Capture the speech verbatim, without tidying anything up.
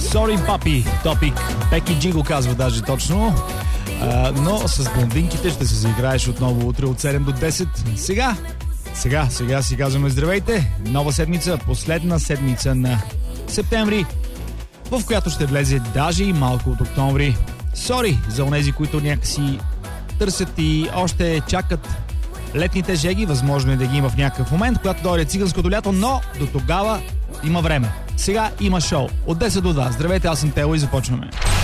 Sorry, папи, топик. Пеки Джи го казва даже точно. А, но с блондинките ще се заиграеш отново утре от седем до десет. Сега, сега, сега си казваме здравейте. Нова седмица, последна седмица на септември, в която ще влезе даже и малко от октомври. Сори за онези, които някакси търсят и още чакат летните жеги. Възможно е да ги има в някакъв момент, когато дойде циганското лято, но до тогава има време. Сега има шоу от десет до два. Здравейте, аз съм Тео и започваме.